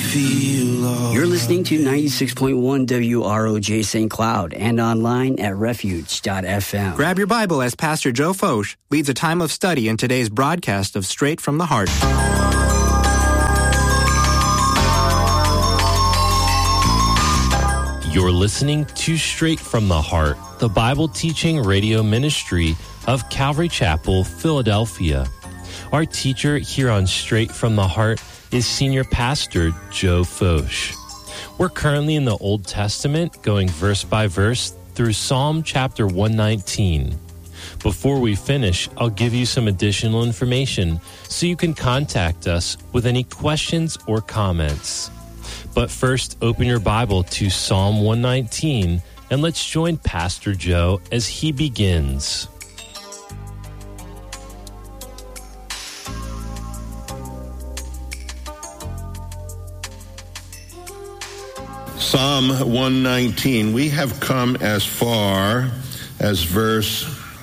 feel lost. You're listening to 96.1 WROJ St. Cloud and online at refuge.fm. Grab your Bible as Pastor Joe Focht leads a time of study in today's broadcast of Straight from the Heart. You're listening to Straight from the Heart, the Bible teaching radio ministry of Calvary Chapel, Philadelphia. Our teacher here on Straight from the Heart is Senior Pastor Joe Focht. We're currently in the Old Testament, going verse by verse through Psalm chapter 119. Before we finish, I'll give you some additional information so you can contact us with any questions or comments. But first, open your Bible to Psalm 119, and let's join Pastor Joe as he begins. Psalm 119. We have come as far as verse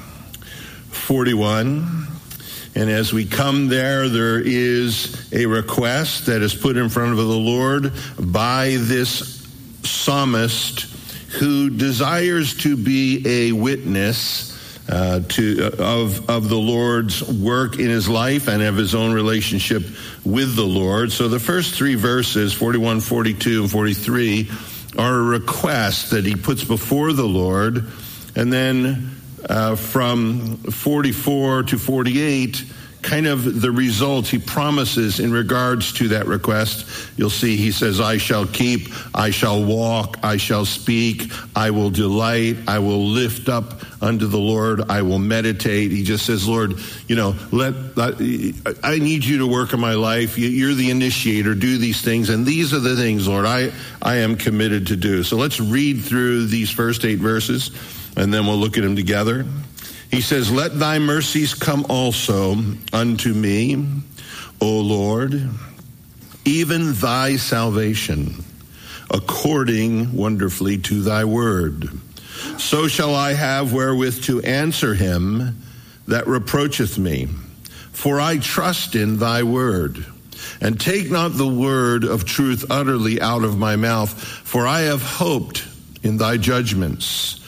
41. And as we come there, there is a request that is put in front of the Lord by this psalmist who desires to be a witness of the Lord's work in his life and of his own relationship with the Lord. So the first three verses, 41, 42, and 43, are a request that he puts before the Lord. And then from 44 to 48, kind of the result he promises in regards to that request. You'll see he says, I shall keep, I shall walk, I shall speak, I will delight, I will lift up unto the Lord, I will meditate. He just says, Lord, I need you to work in my life. You're the initiator. Do these things. And these are the things, Lord, I am committed to do. So let's read through these first 8 verses, and then we'll look at them together. He says, let thy mercies come also unto me, O Lord, even thy salvation, according wonderfully to thy word. So shall I have wherewith to answer him that reproacheth me. For I trust in thy word. And take not the word of truth utterly out of my mouth, for I have hoped in thy judgments.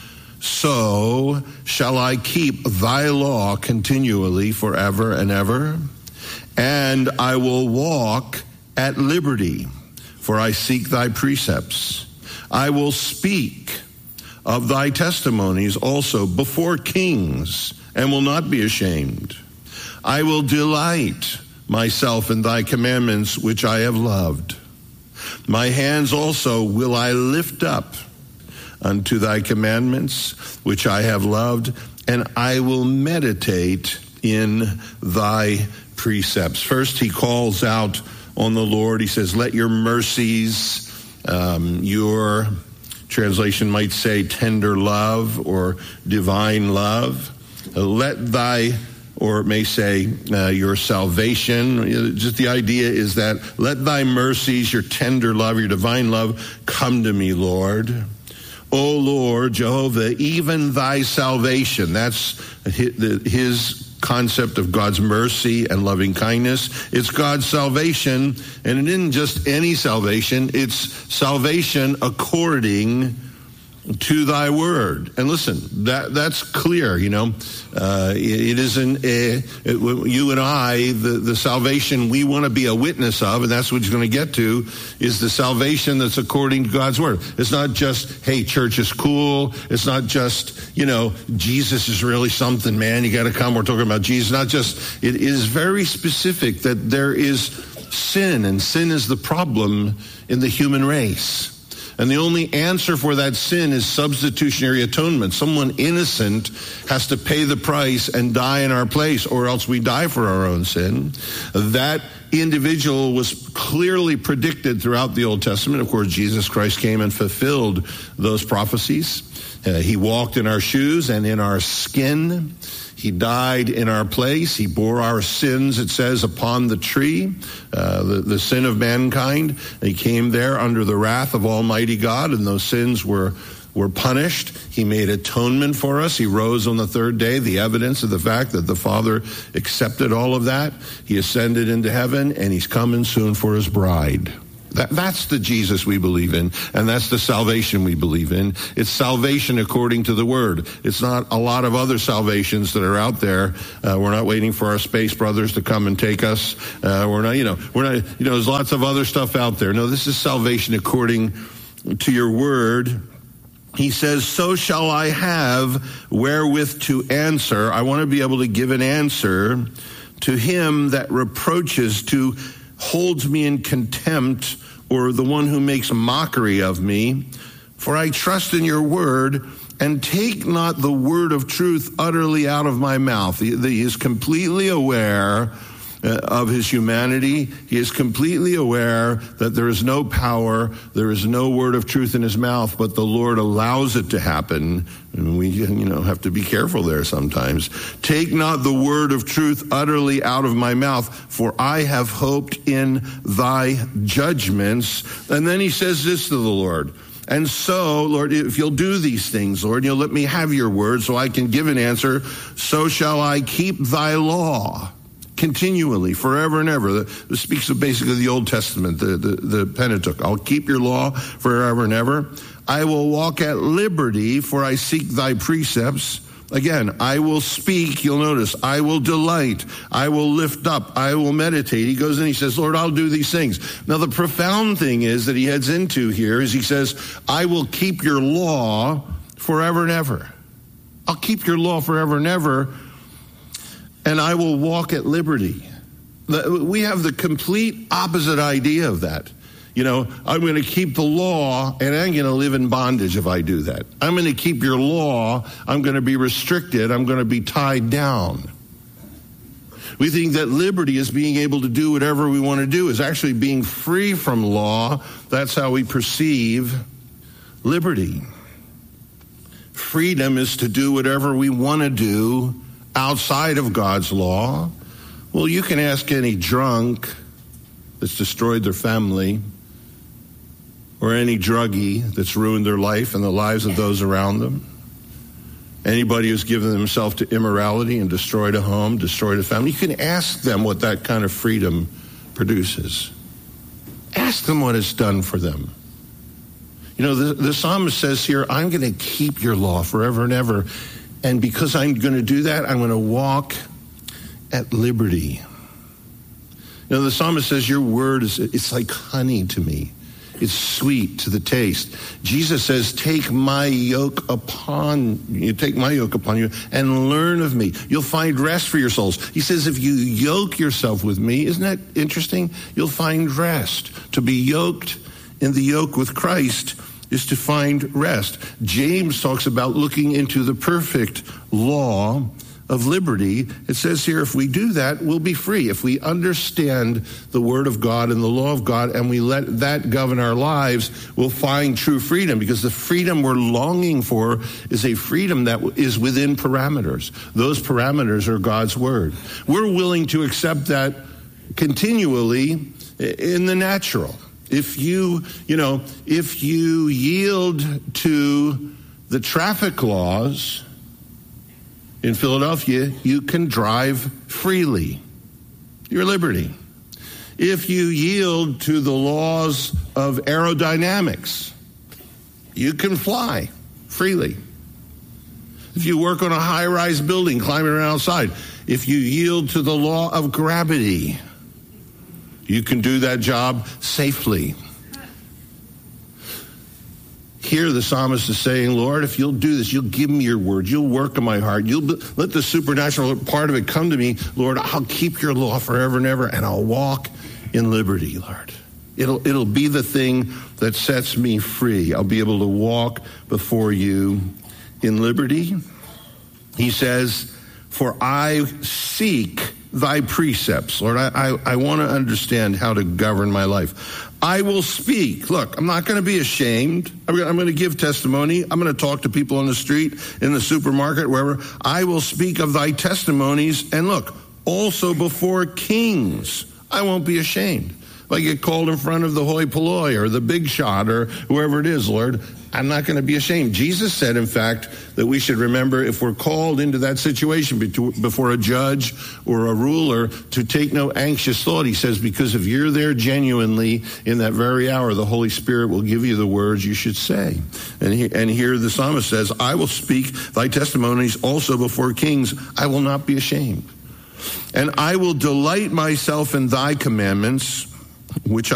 So shall I keep thy law continually forever and ever, and I will walk at liberty, for I seek thy precepts. I will speak of thy testimonies also before kings, and will not be ashamed. I will delight myself in thy commandments, which I have loved. My hands also will I lift up unto thy commandments, which I have loved, and I will meditate in thy precepts. First, he calls out on the Lord. He says, let your mercies, your translation might say tender love or divine love, let thy, or it may say your salvation. Just the idea is that let thy mercies, your tender love, your divine love come to me, Lord. O Lord, Jehovah, even thy salvation. That's his concept of God's mercy and loving kindness. It's God's salvation, and it isn't just any salvation. It's salvation according to thy word. And listen, that's clear, it isn't you and I, the salvation we want to be a witness of, and that's what he's going to get to, is the salvation that's according to God's word. It's not just, hey, church is cool. It's not just, Jesus is really something, man. You got to come. We're talking about Jesus. Not just, it is very specific that there is sin, and sin is the problem in the human race. And the only answer for that sin is substitutionary atonement. Someone innocent has to pay the price and die in our place, or else we die for our own sin. That individual was clearly predicted throughout the Old Testament. Of course, Jesus Christ came and fulfilled those prophecies. He walked in our shoes and in our skin. He died in our place. He bore our sins, it says, upon the tree, the sin of mankind. He came there under the wrath of Almighty God, and those sins were punished. He made atonement for us. He rose on the third day, the evidence of the fact that the Father accepted all of that. He ascended into heaven, and he's coming soon for his bride. That's the Jesus we believe in, and that's the salvation we believe in. It's salvation according to the Word. It's not a lot of other salvations that are out there. We're not waiting for our space brothers to come and take us. We're not, there's lots of other stuff out there. No, this is salvation according to your Word. He says, so shall I have wherewith to answer. I want to be able to give an answer to him that reproaches, to holds me in contempt, or the one who makes mockery of me. For I trust in your word, and take not the word of truth utterly out of my mouth. He is completely aware of his humanity. He is completely aware that there is no power, there is no word of truth in his mouth, but the Lord allows it to happen. And we, have to be careful there sometimes. Take not the word of truth utterly out of my mouth, for I have hoped in thy judgments. And then he says this to the Lord. And so, Lord, if you'll do these things, Lord, you'll let me have your word so I can give an answer, so shall I keep thy law continually, forever and ever. This speaks of basically the Old Testament, the Pentateuch. I'll keep your law forever and ever. I will walk at liberty, for I seek thy precepts. Again, I will speak. You'll notice, I will delight. I will lift up. I will meditate. He goes in, he says, Lord, I'll do these things. Now, the profound thing is that he heads into here is he says, I will keep your law forever and ever. I'll keep your law forever and ever. And I will walk at liberty. We have the complete opposite idea of that. I'm going to keep the law, and I'm going to live in bondage if I do that. I'm going to keep your law. I'm going to be restricted. I'm going to be tied down. We think that liberty is being able to do whatever we want to do, is actually being free from law. That's how we perceive liberty. Freedom is to do whatever we want to do outside of God's law. Well, you can ask any drunk that's destroyed their family, or any druggie that's ruined their life and the lives of those around them. Anybody who's given themselves to immorality and destroyed a home, destroyed a family. You can ask them what that kind of freedom produces. Ask them what it's done for them. The psalmist says here, I'm going to keep your law forever and ever. And because I'm going to do that, I'm going to walk at liberty. The psalmist says, your word it's like honey to me. It's sweet to the taste. Jesus says, take my yoke upon you and learn of me. You'll find rest for your souls. He says, if you yoke yourself with me, isn't that interesting? You'll find rest. To be yoked in the yoke with Christ is to find rest. James talks about looking into the perfect law of liberty. It says here, if we do that, we'll be free. If we understand the word of God and the law of God, and we let that govern our lives, we'll find true freedom, because the freedom we're longing for is a freedom that is within parameters. Those parameters are God's word. We're willing to accept that continually in the natural. If you yield to the traffic laws in Philadelphia, you can drive freely. Your liberty. If you yield to the laws of aerodynamics, you can fly freely. If you work on a high-rise building, climbing around outside, if you yield to the law of gravity, you can do that job safely. Here the psalmist is saying, Lord, if you'll do this, you'll give me your word, you'll work in my heart, you'll let the supernatural part of it come to me, Lord, I'll keep your law forever and ever, and I'll walk in liberty, Lord. It'll be the thing that sets me free. I'll be able to walk before you in liberty. He says, for I seek thy precepts. Lord, I want to understand how to govern my life. I will speak. Look, I'm not going to be ashamed. I'm going to give testimony. I'm going to talk to people on the street, in the supermarket, wherever. I will speak of thy testimonies. And look, also before kings, I won't be ashamed. If I get called in front of the hoi polloi or the big shot or whoever it is, Lord, I'm not going to be ashamed. Jesus said, in fact, that we should remember if we're called into that situation before a judge or a ruler to take no anxious thought. He says, because if you're there genuinely in that very hour, the Holy Spirit will give you the words you should say. And here the psalmist says, I will speak thy testimonies also before kings. I will not be ashamed. And I will delight myself in thy commandments, which